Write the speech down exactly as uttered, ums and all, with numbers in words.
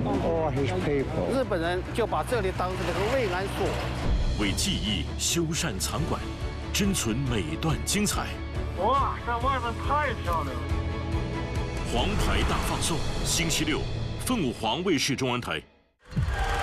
all his people. 日本人就把这里当成了个慰安所。 为记忆修缮藏馆，珍存每段精彩。 哇，这外面太漂亮了！ 黄牌大放送，星期六，凤凰卫视中文台。